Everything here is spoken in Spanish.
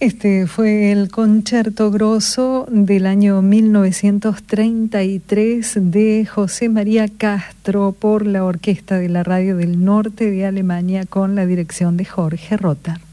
Este fue el Concierto Grosso del año 1933 de José María Castro por la Orquesta de la Radio del Norte de Alemania con la dirección de Jorge Rotter.